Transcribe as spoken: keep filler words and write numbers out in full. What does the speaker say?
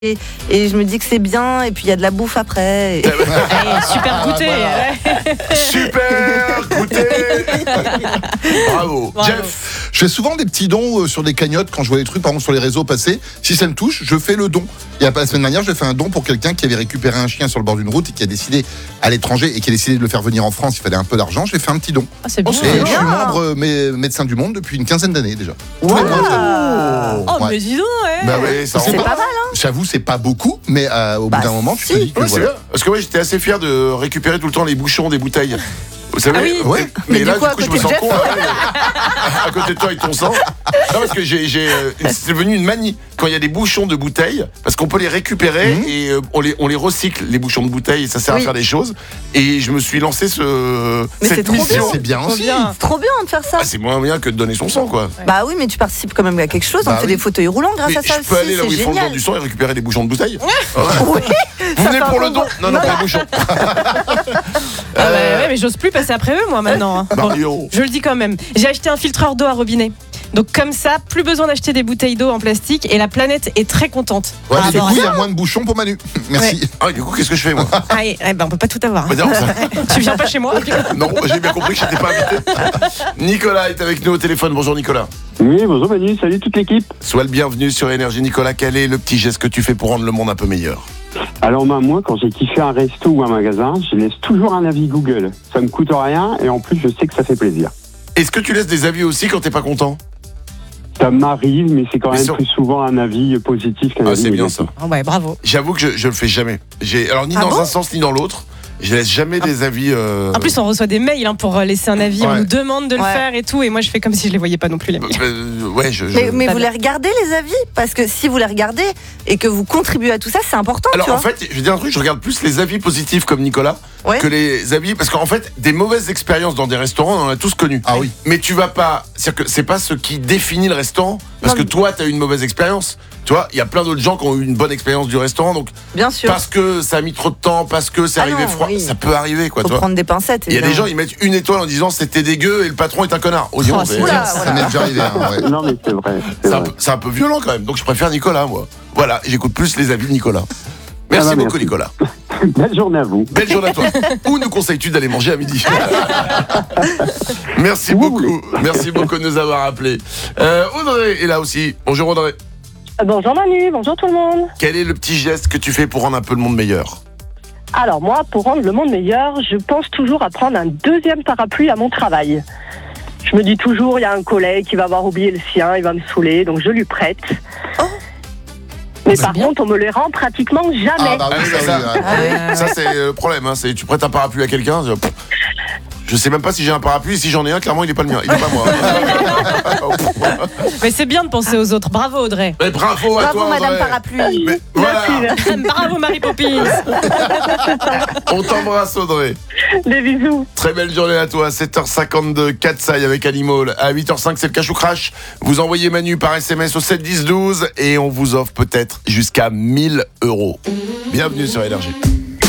Et, et je me dis que c'est bien, et puis il y a de la bouffe après. Et... Allez, super goûter. Ouais. Super goûter. Bravo. Bravo. Jeff. Je fais souvent des petits dons sur des cagnottes quand je vois des trucs, par exemple sur les réseaux passer. Si ça me touche, je fais le don. Il y a pas la semaine dernière, j'ai fait un don pour quelqu'un qui avait récupéré un chien sur le bord d'une route et qui a décidé à l'étranger et qui a décidé de le faire venir en France. Il fallait un peu d'argent. J'ai fait un petit don. Ah, c'est bien. Et je suis membre mé- médecin du monde depuis une quinzaine d'années déjà. Wow. Tous les mois, Oh, Ouais. mais dis donc, ouais. Bah ouais, ça C'est rend pas mal, hein. J'avoue, c'est pas beaucoup, mais euh, au Bah, bout d'un moment, tu si. te dis que Ouais, c'est voilà. bien. Parce que ouais, j'étais assez fier de récupérer tout le temps les bouchons des bouteilles. Vous savez, Ah oui. Ouais. mais, Mais là, du coup, à du coup, je côté me de sens Jeff. con. ouais, ouais. À côté de toi avec ton sang. Non, parce que j'ai, j'ai, euh, c'est devenu une manie. Quand il y a des bouchons de bouteilles, parce qu'on peut les récupérer Mhm. et euh, on, les, on les recycle, les bouchons de bouteilles, et ça sert Oui. à faire des choses. Et je me suis lancé ce, Mais c'est cette trop mission. C'est bien Trop aussi. bien. C'est trop bien de faire ça. Ah, c'est moins bien que de donner son sang, quoi. Bah oui, mais tu participes quand même à quelque chose. Bah on fait oui. des fauteuils roulants grâce Mais à ça je peux aller aussi. là où C'est ils font le don génial. du sang et récupérer des bouchons de bouteilles. Oui. Vous Ça venez fait pour un le bon don? Non, non, pas les bouchons. Ah bah ouais, mais j'ose plus passer après eux, moi, maintenant. hein. Bon, Mario. je le dis quand même. J'ai acheté un filtreur d'eau à robinet. Donc comme ça, plus besoin d'acheter des bouteilles d'eau en plastique et la planète est très contente. Ouais, Ah, mais du bon, coup, il y a moins de bouchons pour Manu. Merci. Ah, du coup, qu'est-ce que je fais, moi? Ah, et- eh ben, on peut pas tout avoir. Bah, non, ça- Tu viens pas chez moi. Non, j'ai bien compris que je n'étais pas invité. Nicolas est avec nous au téléphone. Bonjour Nicolas. Oui, bonjour Manu, salut toute l'équipe. Sois le bienvenu sur Énergie. Nicolas, quel est le petit geste que tu fais pour rendre le monde un peu meilleur? Alors bah, moi, quand j'ai kiffé un resto ou un magasin, je laisse toujours un avis Google. Ça me coûte rien et en plus, je sais que ça fait plaisir. Est-ce que tu laisses des avis aussi quand t'es pas content? Ça m'arrive, mais c'est quand Mais même sur- plus souvent un avis positif qu'un Ah, avis c'est bien négatif. ça. Ah ouais, bravo. J'avoue que je, je le fais jamais. J'ai, alors ni Ah dans bon un sens ni dans l'autre. Je laisse jamais des avis. euh, En plus, on reçoit des mails hein, pour laisser un avis. On Ouais. nous demande de le Ouais. faire et tout. Et moi, je fais comme si je les voyais pas non plus, les mails. euh, ouais, je. je- Mais, mais Pas vous bien. les regardez les avis? Parce que si vous les regardez et que vous contribuez à tout ça, c'est important, Alors tu en vois. fait, je vais dire un truc. Je regarde plus les avis positifs comme Nicolas Ouais. que les avis, parce qu'en fait, des mauvaises expériences dans des restaurants, on en a tous connu. Ah oui. Mais tu vas pas, c'est-à-dire que c'est pas ce qui définit le restaurant, parce Non, que mais- toi, t'as eu une mauvaise expérience. Tu vois, il y a plein d'autres gens qui ont eu une bonne expérience du restaurant, donc Bien sûr. parce que ça a mis trop de temps, parce que c'est Ah arrivé non, froid, oui. ça peut arriver, quoi. Faut Tu vois. prendre des pincettes. Il y a des évidemment. gens, ils mettent une étoile en disant c'était dégueu et le patron est un connard. Oh, dis donc, Oh, c'est- c'est Oula, dur, Ça voilà. m'est déjà arrivé. hein, ouais. Non, mais c'est vrai. C'est c'est un, vrai. peu- c'est un peu violent quand même. Donc je préfère Nicolas, moi. Voilà, j'écoute plus les avis de Nicolas. Merci Ah bah, beaucoup, merci. Nicolas. Belle journée à vous. Belle journée à toi. Où nous conseilles-tu d'aller manger à midi? Merci Où vous beaucoup. Merci beaucoup de nous avoir appelés. Euh, Audrey est là aussi. Bonjour Audrey. Bonjour Manu, bonjour tout le monde. Quel est le petit geste que tu fais pour rendre un peu le monde meilleur? Alors moi, pour rendre le monde meilleur, je pense toujours à prendre un deuxième parapluie à mon travail. Je me dis toujours, il y a un collègue qui va avoir oublié le sien, il va me saouler, donc je lui prête. Oh. Mais C'est par bien. contre, on me les rend pratiquement jamais. Ah bah oui, Ah oui, ça, ça- oui, ouais. Ah oui. Ça, c'est le problème. Hein. C'est, tu prêtes un parapluie à quelqu'un. Je, pff, je sais même pas si j'ai un parapluie. Si j'en ai un, clairement, il est pas le mien. Il est pas moi. Mais c'est bien de penser aux autres. Bravo, Audrey. Mais bravo à Bravo, toi, Madame Audrey. Parapluie. Mais voilà, Merci, merci. Bravo, Marie Poppins. on t'embrasse, Audrey. Des bisous. Très belle journée à toi. sept heures cinquante-deux, Katsai avec Animal. À huit heures cinq, c'est le Cash ou Crash. Vous envoyez Manu par S M S au sept dix douze et on vous offre peut-être jusqu'à mille euros. Bienvenue sur Énergie.